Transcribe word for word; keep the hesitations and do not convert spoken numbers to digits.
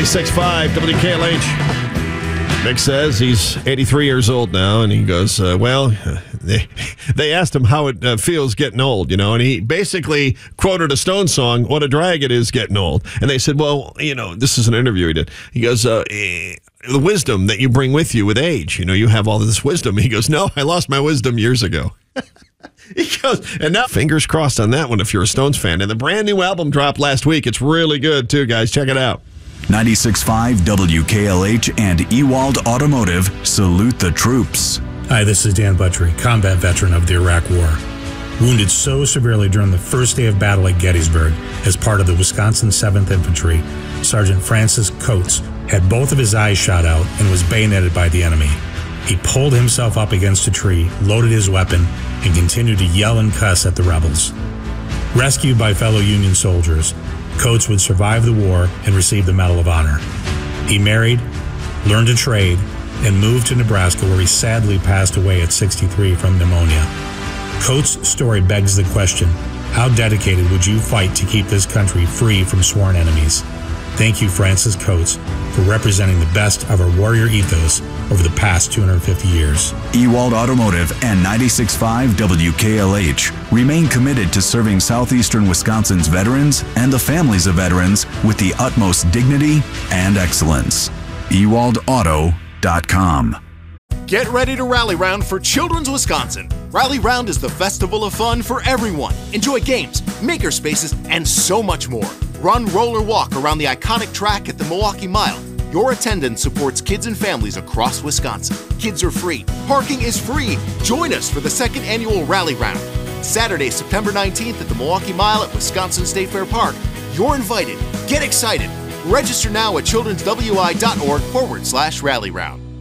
ninety-six point five W K L H. Nick says he's eighty-three years old now, and he goes, uh, well, they, they asked him how it uh, feels getting old, you know, and he basically quoted a Stone song, what a drag it is getting old. And they said, well, you know, this is an interview he did. He goes, uh, eh, the wisdom that you bring with you with age, you know, you have all this wisdom. He goes, no, I lost my wisdom years ago. He goes, and now fingers crossed on that one if you're a Stones fan. And the brand new album dropped last week. It's really good, too, guys. Check it out. ninety-six point five W K L H and Ewald Automotive salute the troops. Hi, this is Dan Buttrey, combat veteran of the Iraq War. Wounded so severely during the first day of battle at Gettysburg as part of the Wisconsin seventh Infantry, Sergeant Francis Coates had both of his eyes shot out and was bayoneted by the enemy. He pulled himself up against a tree, loaded his weapon, and continued to yell and cuss at the rebels. Rescued by fellow Union soldiers, Coates would survive the war and receive the Medal of Honor. He married, learned a trade, and moved to Nebraska, where he sadly passed away at sixty-three from pneumonia. Coates' story begs the question, how dedicated would you fight to keep this country free from sworn enemies? Thank you, Francis Coates, for representing the best of our warrior ethos over the past two hundred fifty years. Ewald Automotive and ninety-six point five W K L H remain committed to serving southeastern Wisconsin's veterans and the families of veterans with the utmost dignity and excellence. Ewald Auto dot com. Get ready to rally round for Children's Wisconsin. Rally Round is the festival of fun for everyone. Enjoy games, maker spaces, and so much more. Run, roll, or walk around the iconic track at the Milwaukee Mile. Your attendance supports kids and families across Wisconsin. Kids are free. Parking is free. Join us for the second annual Rally Round. Saturday, September nineteenth at the Milwaukee Mile at Wisconsin State Fair Park. You're invited. Get excited. Register now at childrenswi.org forward slash rally round.